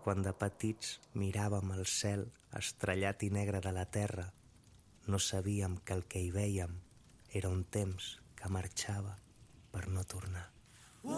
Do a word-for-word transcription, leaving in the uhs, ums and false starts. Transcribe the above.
quan de petits miràvem el cel estrellat i negre de la terra, no sabíem que el que hi vèiem era un temps que marxava per no tornar.